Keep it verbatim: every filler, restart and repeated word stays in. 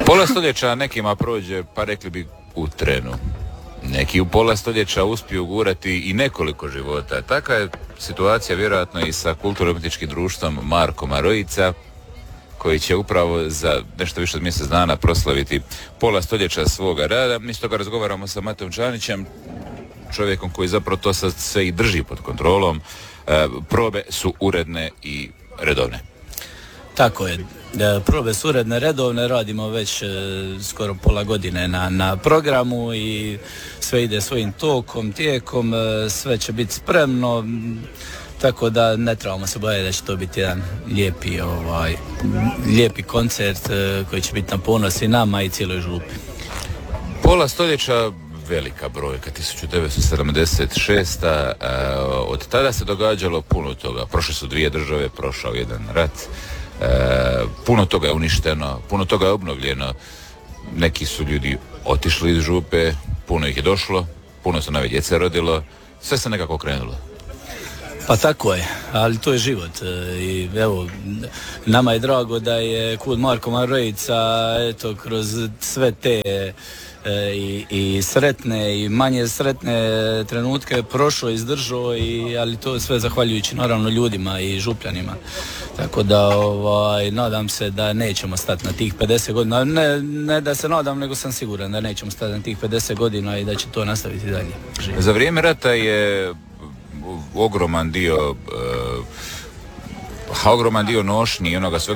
Pola stoljeća nekima prođe, pa rekli bi u trenu. Neki u pola stoljeća uspiju gurati i nekoliko života. Taka je situacija vjerojatno i sa kulturno-umjetničkim društvom Marko Marojica, koji će upravo za nešto više od mjesec dana proslaviti pola stoljeća svoga rada. Mi stoga razgovaramo sa Mateom Čanićem, čovjekom koji zapravo to sad sve i drži pod kontrolom. E, probe su uredne i redovne. Tako je. Probe su uredne, redovne, radimo već e, skoro pola godine na, na programu i sve ide svojim tokom, tijekom, e, sve će biti spremno, tako da ne trebamo se bojati da će to biti jedan lijepi, ovaj, lijepi koncert e, koji će biti na ponos i nama i cijeloj župi. Pola stoljeća, velika brojka, tisuću devetsto sedamdeset šesta. E, od tada se događalo puno toga. Prošle su dvije države, prošao jedan rat. E, puno toga je uništeno, puno toga je obnovljeno. Neki su ljudi otišli iz župe, puno ih je došlo, puno se nove djece rodilo, sve se nekako krenulo. Pa tako je, ali to je život i evo, nama je drago da je kud Marko Marojica eto kroz sve te i, i sretne i manje sretne trenutke prošao, izdržao, i, ali to sve zahvaljujući naravno ljudima i župljanima. Tako da ovaj, nadam se da nećemo stati na tih pedeset godina. Ne, ne da se nadam, nego sam siguran da nećemo stati na tih pedeset godina i da će to nastaviti dalje. Živim. Za vrijeme rata je ogroman dio uh, ogroman dio nošnji i onoga svega